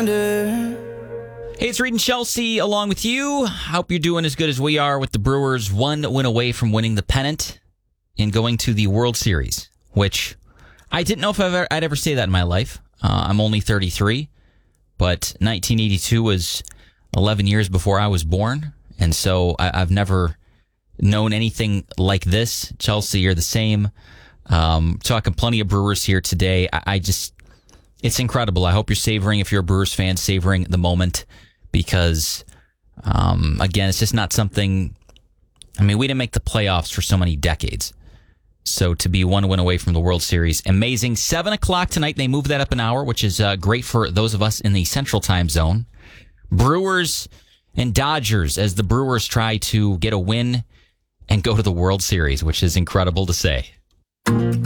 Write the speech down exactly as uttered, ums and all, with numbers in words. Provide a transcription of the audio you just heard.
under. Hey, it's Reed and Chelsea along with you. Hope you're doing as good as we are with the Brewers one win away from winning the pennant and going to the World Series, which I didn't know if I've ever, I'd ever say that in my life. Uh, I'm only thirty-three, but nineteen eighty-two was eleven years before I was born, and so I, I've never known anything like this. Chelsea, you're the same. Um, talking plenty of Brewers here today. I, I just, it's incredible. I hope you're savoring, if you're a Brewers fan, savoring the moment because, um, again, it's just not something, I mean, we didn't make the playoffs for so many decades. So to be one win away from the World Series, amazing. Seven o'clock tonight, they moved that up an hour, which is uh, great for those of us in the Central Time Zone. Brewers and Dodgers, as the Brewers try to get a win and go to the World Series, which is incredible to say.